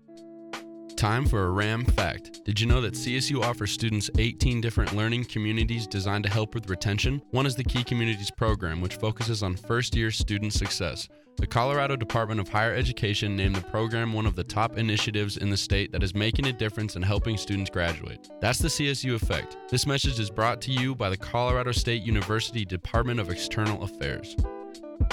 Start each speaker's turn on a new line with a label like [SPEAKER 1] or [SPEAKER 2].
[SPEAKER 1] Time for a RAM fact. Did you know that CSU offers students 18 different learning communities designed to help with retention? One is the Key Communities program, which focuses on first-year student success. The Colorado Department of Higher Education named the program one of the top initiatives in the state that is making a difference in helping students graduate. That's the CSU Effect. This message is brought to you by the Colorado State University Department of External Affairs.